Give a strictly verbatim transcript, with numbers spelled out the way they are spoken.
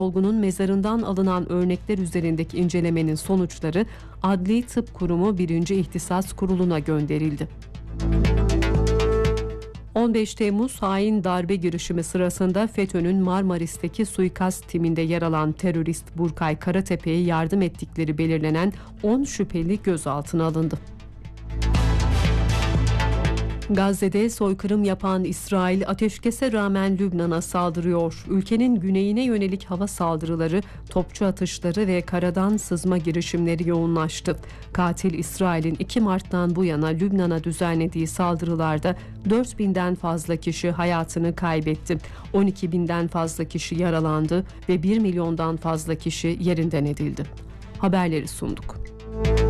Olgun'un mezarından alınan örnekler üzerindeki incelemenin sonuçları Adli Tıp Kurumu birinci İhtisas Kurulu'na gönderildi. on beş Temmuz hain darbe girişimi sırasında FETÖ'nün Marmaris'teki suikast timinde yer alan terörist Burkay Karatepe'ye yardım ettikleri belirlenen on şüpheli gözaltına alındı. Gazze'de soykırım yapan İsrail ateşkese rağmen Lübnan'a saldırıyor. Ülkenin güneyine yönelik hava saldırıları, topçu atışları ve karadan sızma girişimleri yoğunlaştı. Katil İsrail'in iki Mart'tan bu yana Lübnan'a düzenlediği saldırılarda dört binden fazla kişi hayatını kaybetti. on iki binden fazla kişi yaralandı ve bir milyondan fazla kişi yerinden edildi. Haberleri sunduk.